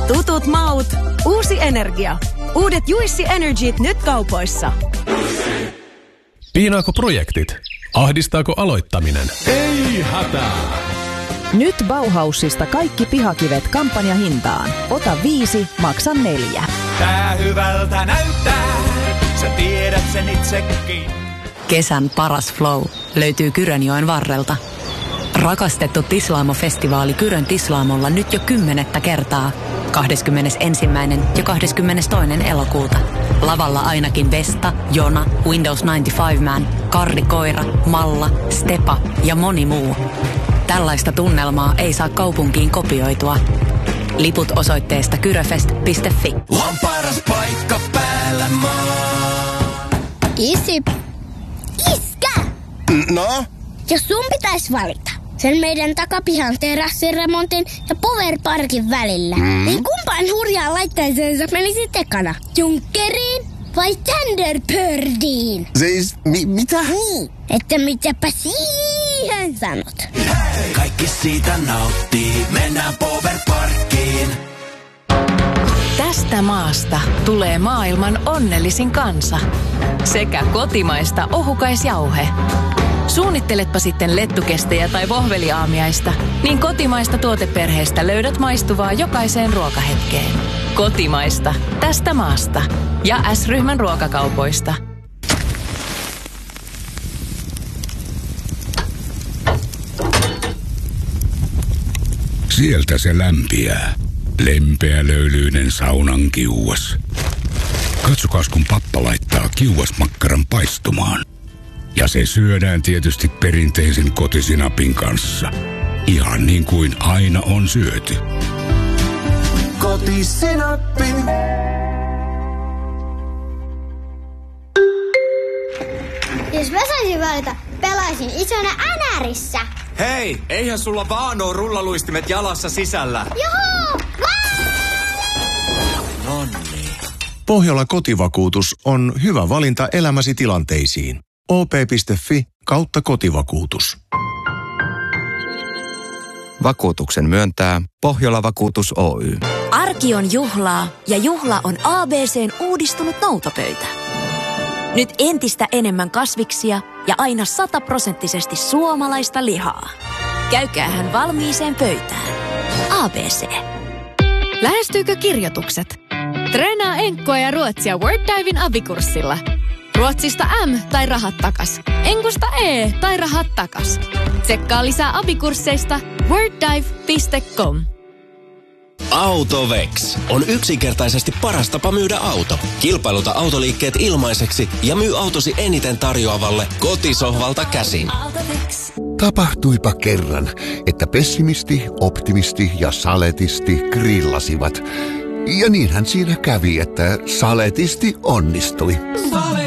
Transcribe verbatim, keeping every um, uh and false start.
Tutut maut, uusi energia. Uudet Juissi Energyt nyt kaupoissa. Piinaako projektit? Ahdistaako aloittaminen? Ei hätää! Nyt Bauhausista kaikki pihakivet kampanjahintaan. Ota viisi, maksa neljä. Tää hyvältä näyttää, sä tiedät sen itsekin. Kesän paras flow löytyy Kyrönjoen varrelta. Rakastettu Tislaamo-festivaali Kyrön Tislaamolla nyt jo kymmenettä kertaa. kahdeskymmenesensimmäinen ja kahdeskymmenestoinen elokuuta. Lavalla ainakin Vesta, Jona, Windows yhdeksänkymmentäviisi Man, Karri Koira, Malla, Stepa ja moni muu. Tällaista tunnelmaa ei saa kaupunkiin kopioitua. Liput osoitteesta kyröfest piste fi. On paras paikka päällä maan. Isi, iskä! No? Jos sun pitäisi valita sen meidän takapihan terassiremontin ja Powerparkin välillä, mm. niin kumpaan hurjaan laitteeseensa menisi tekana? Junkkeriin vai Thunderbirdiin? Siis, mi- mitä? Niin, että mitäpä siihen sanot? Kaikki siitä nauttii, mennään Powerparkkiin. Tästä maasta tulee maailman onnellisin kansa. Sekä kotimaista ohukaisjauhe. Suunnitteletpa sitten lettukestejä tai vohveliaamiaista, niin kotimaista tuoteperheestä löydät maistuvaa jokaiseen ruokahetkeen. Kotimaista, tästä maasta. Ja S-ryhmän ruokakaupoista. Sieltä se lämpiää. Lempeä löylyinen saunan kiuas. Katsokaas, kun pappa laittaa kiuasmakkaran paistumaan. Ja se syödään tietysti perinteisen kotisinapin kanssa. Ihan niin kuin aina on syöty. Kotisinappi. Jos mä saisin valita, pelaisin isona Änärissä. Hei, eihän sulla vaan oo rullaluistimet jalassa sisällä. Juhu! Nonni. Pohjola kotivakuutus on hyvä valinta elämäsi tilanteisiin. o p piste fi kautta kotivakuutus. Vakuutuksen myöntää Pohjola Vakuutus Oy. Arki on juhlaa ja juhla on A B C:n uudistunut noutopöytä. Nyt entistä enemmän kasviksia ja aina sataprosenttisesti suomalaista lihaa. Käykäähän valmiiseen pöytään. A B C. Lähestyykö kirjoitukset? Treenaa enkkoa ja ruotsia WordDiven abikurssilla. Ruotsista M tai rahat takas. Enkusta E tai rahat takas. Tsekkaa lisää abikursseista worddive piste com. AutoVex on yksinkertaisesti paras tapa myydä auto. Kilpailuta autoliikkeet ilmaiseksi ja myy autosi eniten tarjoavalle kotisohvalta käsin. Tapahtuipa kerran, että pessimisti, optimisti ja saletisti grillasivat. Ja niinhän siinä kävi, että saletisti onnistui.